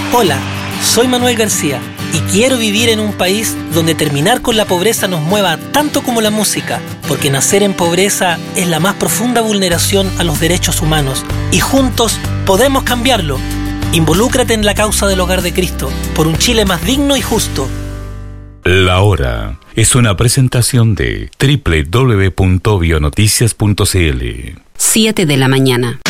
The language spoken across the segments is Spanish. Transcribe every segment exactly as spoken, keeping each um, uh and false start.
Hola, soy Manuel García y quiero vivir en un país donde terminar con la pobreza nos mueva tanto como la música, porque nacer en pobreza es la más profunda vulneración a los derechos humanos y juntos podemos cambiarlo. Involúcrate en la causa del Hogar de Cristo por un Chile más digno y justo. La Hora es una presentación de doble u doble u doble u punto bionoticias punto c l. siete de la mañana.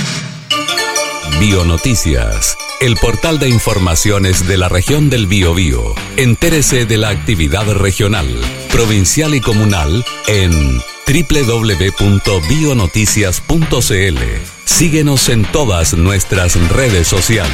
Bionoticias, el portal de informaciones de la región del Biobío. Entérese de la actividad regional, provincial y comunal en doble u doble u doble u punto bionoticias punto c l. Síguenos en todas nuestras redes sociales.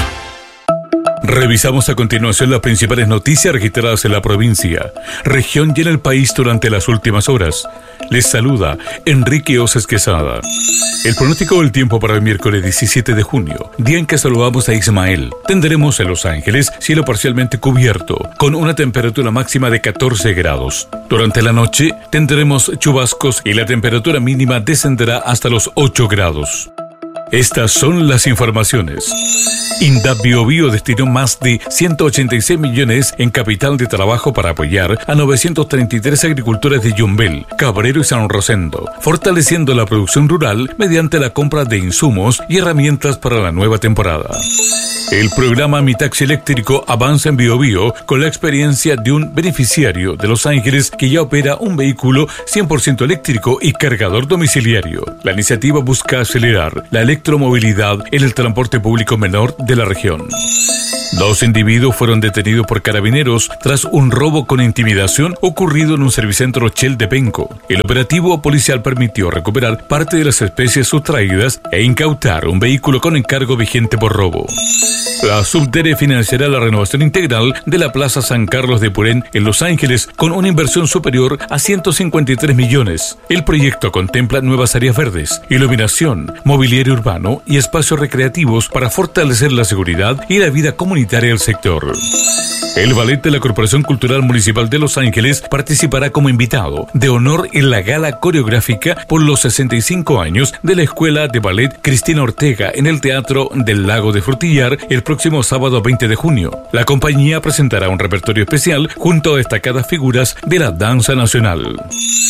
Revisamos a continuación las principales noticias registradas en la provincia, región y en el país durante las últimas horas. Les saluda Enrique Oces Quesada. El pronóstico del tiempo para el miércoles diecisiete de junio, día en que saludamos a Ismael. Tendremos en Los Ángeles cielo parcialmente cubierto, con una temperatura máxima de catorce grados. Durante la noche tendremos chubascos y la temperatura mínima descenderá hasta los ocho grados. Estas son las informaciones. INDAP Biobío destinó más de ciento ochenta y seis millones en capital de trabajo para apoyar a novecientos treinta y tres agricultores de Yumbel, Cabrero y San Rosendo, fortaleciendo la producción rural mediante la compra de insumos y herramientas para la nueva temporada. El programa Mi Taxi Eléctrico avanza en Biobío con la experiencia de un beneficiario de Los Ángeles que ya opera un vehículo cien por ciento eléctrico y cargador domiciliario. La iniciativa busca acelerar la electromovilidad en el transporte público menor de la región. Dos individuos fueron detenidos por carabineros tras un robo con intimidación ocurrido en un servicentro Shell de Penco. El operativo policial permitió recuperar parte de las especies sustraídas e incautar un vehículo con encargo vigente por robo. La Subdere financiará la renovación integral de la Plaza San Carlos de Purén en Los Ángeles con una inversión superior a ciento cincuenta y tres millones. El proyecto contempla nuevas áreas verdes, iluminación, mobiliario urbano y espacios recreativos para fortalecer la seguridad y la vida comunitaria del sector. El ballet de la Corporación Cultural Municipal de Los Ángeles participará como invitado de honor en la gala coreográfica por los sesenta y cinco años de la Escuela de Ballet Cristina Ortega en el Teatro del Lago de Frutillar el próximo sábado veinte de junio. La compañía presentará un repertorio especial junto a destacadas figuras de la danza nacional.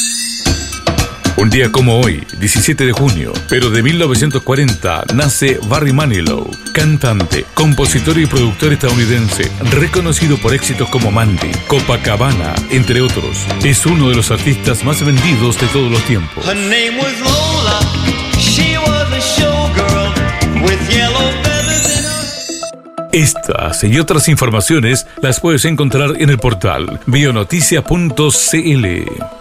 Un día como hoy, diecisiete de junio, pero de mil novecientos cuarenta, nace Barry Manilow, cantante, compositor y productor estadounidense, reconocido por éxitos como Mandy, Copacabana, entre otros. Es uno de los artistas más vendidos de todos los tiempos. Her name was Lola. She was a showgirl with yellow feathers in her... Estas y otras informaciones las puedes encontrar en el portal bionoticias punto c l.